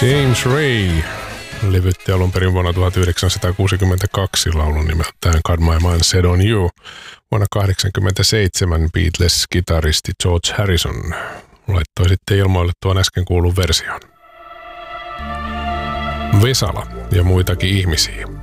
James Ray levytti alun perin vuonna 1962 laulun nimeltään God My Mind Set On You. Vuonna 1987 Beatles-kitaristi George Harrison laittoi sitten ilmoille tuon äsken kuulun version. Vesala ja muitakin ihmisiä.